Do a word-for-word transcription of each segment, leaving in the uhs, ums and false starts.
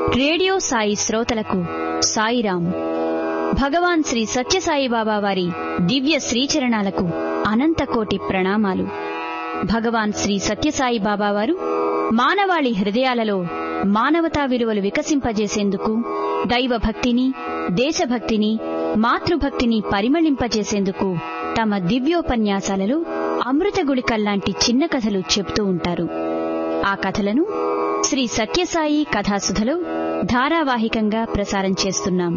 Radio Sai శ్రోతలకు సాయిరాం. భగవాన్ శ్రీ సత్యసాయిబాబా వారి దివ్య శ్రీచరణాలకు అనంతకోటి ప్రణామాలు. భగవాన్ శ్రీ సత్యసాయిబాబా వారు మానవాళి హృదయాలలో మానవతా విలువలు వికసింపజేసేందుకు, దైవభక్తిని, దేశభక్తిని, మాతృభక్తిని పరిమళింపజేసేందుకు తమ దివ్యోపన్యాసాలలో అమృత గుళికల్లాంటి చిన్న కథలు చెప్తూ ఉంటారు. ఆ కథలను శ్రీ సత్యసాయి కథాసుధలో ధారావాహికంగా ప్రసారం చేస్తున్నాం.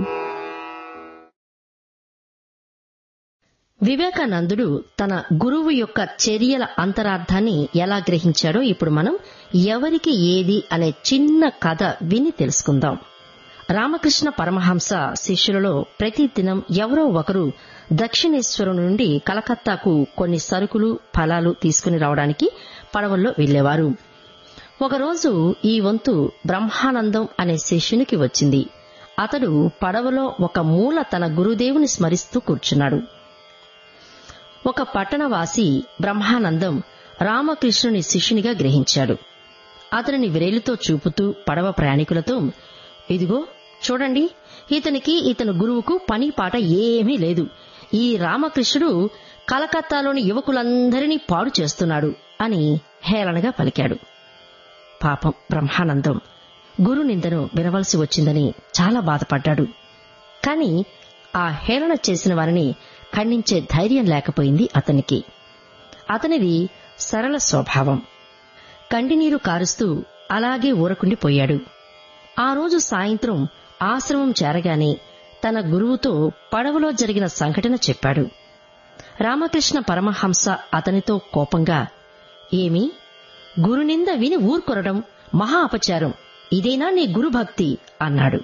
వివేకానందుడు తన గురువు యొక్క చర్యల అంతరార్థాన్ని ఎలా గ్రహించాడో ఇప్పుడు మనం ఎవరికి ఏది అనే చిన్న కథ విని తెలుసుకుందాం. రామకృష్ణ పరమహంస శిష్యులలో ప్రతిదినం ఎవరో ఒకరు దక్షిణేశ్వరం నుండి కలకత్తాకు కొన్ని సరుకులు, ఫలాలు తీసుకుని రావడానికి పడవల్లో వెళ్లేవారు. ఒకరోజు ఈ వంతు బ్రహ్మానందం అనే శిష్యునికి వచ్చింది. అతడు పడవలో ఒక మూల తన గురుదేవుని స్మరిస్తూ కూర్చున్నాడు. ఒక పట్టణవాసి బ్రహ్మానందం రామకృష్ణుని శిష్యునిగా గ్రహించాడు. అతనిని విరేలుతో చూపుతూ పడవ ప్రయాణికులతో, ఇదిగో చూడండి, ఇతనికి ఇతని గురువుకు పని పాట ఏమీ లేదు. ఈ రామకృష్ణుడు కలకత్తాలోని యువకులందరినీ పాడు చేస్తున్నాడు అని హేళనగా పలికాడు. పాపం బ్రహ్మానందం గురు నిందను వినవలసి వచ్చిందని చాలా బాధపడ్డాడు. కాని ఆ హేళన చేసిన వారిని ఖండించే ధైర్యం లేకపోయింది అతనికి. అతనిది సరళ స్వభావం. కంటినీరు కారుస్తూ అలాగే ఊరకుండిపోయాడు. ఆ రోజు సాయంత్రం ఆశ్రమం చేరగానే తన గురువుతో పడవలో జరిగిన సంఘటన చెప్పాడు. రామకృష్ణ పరమహంస అతనితో కోపంగా, ఏమి, గురునింద విని ఊరుకొనడం మహా అపచారం, ఇదేనా నీ గురుభక్తి అన్నాడు.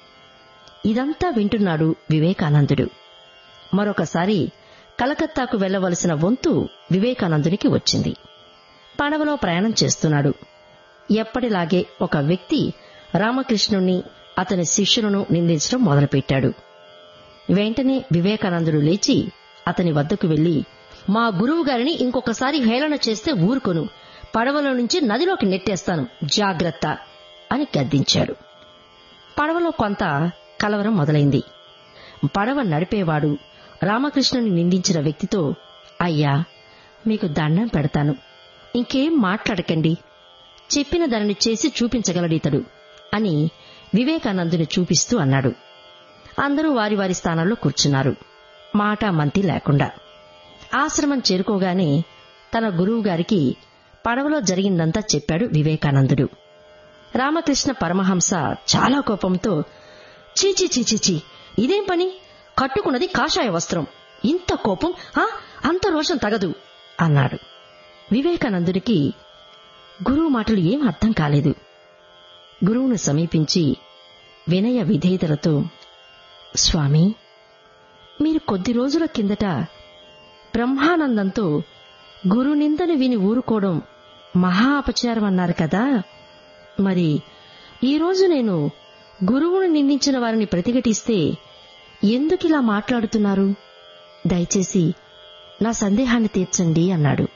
ఇదంతా వింటున్నాడు వివేకానందుడు. మరొకసారి కలకత్తాకు వెళ్లవలసిన వంతు వివేకానందునికి వచ్చింది. పడవలో ప్రయాణం చేస్తున్నాడు. ఎప్పటిలాగే ఒక వ్యక్తి రామకృష్ణుణ్ణి, అతని శిష్యులను నిందించడం మొదలుపెట్టాడు. వెంటనే వివేకానందుడు లేచి అతని వద్దకు వెళ్లి, మా గురువుగారిని ఇంకొకసారి హేళన చేస్తే ఊరుకొను, పడవలో నుంచి నదిలోకి నెట్టేస్తాను, జాగ్రత్త అని గద్దించాడు. పడవలో కొంత కలవరం మొదలైంది. పడవ నడిపేవాడు రామకృష్ణుని నిందించిన వ్యక్తితో, అయ్యా, మీకు దండం పెడతాను, ఇంకేం మాట్లాడకండి, చెప్పిన దానిని చేసి చూపించగలడితడు అని వివేకానందుని చూపిస్తూ అన్నాడు. అందరూ వారి వారి స్థానాల్లో కూర్చున్నారు, మాట మంతి లేకుండా. ఆశ్రమం చేరుకోగానే తన గురువుగారికి పడవలో జరిగిందంతా చెప్పాడు వివేకానందుడు. రామకృష్ణ పరమహంస చాలా కోపంతో, చీచీ చీచీచీ, ఇదేం పని, కట్టుకున్నది కాషాయ వస్త్రం, ఇంత కోపం, అంత రోషం తగదు అన్నాడు. వివేకానందుడికి గురువు మాటలు ఏం అర్థం కాలేదు. గురువును సమీపించి వినయ విధేయతలతో, స్వామి, మీరు కొద్ది రోజుల కిందట బ్రహ్మానందంతో గురునిందను విని ఊరుకోవడం మహా అపచారం అన్నారు కదా, మరి ఈరోజు నేను గురువును నిందించిన వారిని ప్రతిఘటిస్తే ఎందుకిలా మాట్లాడుతున్నారు? దయచేసి నా సందేహాన్ని తీర్చండి అన్నాడు.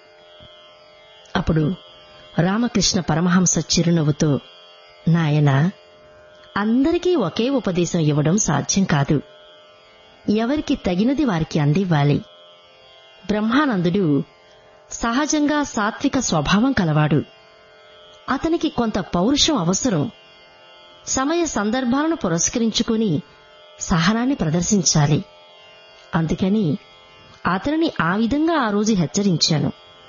అప్పుడు రామకృష్ణ పరమహంస చిరునవ్వుతో, నాయనా, అందరికీ ఒకే ఉపదేశం ఇవ్వడం సాధ్యం కాదు. ఎవరికి తగినది వారికి అందివ్వాలి. బ్రహ్మానందుడు సహజంగా సాత్విక స్వభావం కలవాడు. అతనికి కొంత పౌరుషం అవసరం. సమయ సందర్భాలను పురస్కరించుకుని సహనాన్ని ప్రదర్శించాలి. అందుకని అతనిని ఆ విధంగా ఆ రోజు హెచ్చరించాను.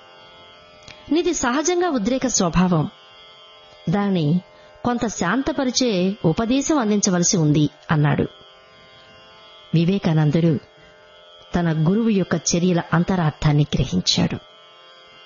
నీది సహజంగా ఉద్రేక స్వభావం, దాన్ని కొంత శాంతపరిచే ఉపదేశం అందించవలసి ఉంది అన్నాడు. వివేకానందుడు తన గురువు యొక్క చర్యల అంతరార్థాన్ని గ్రహించాడు.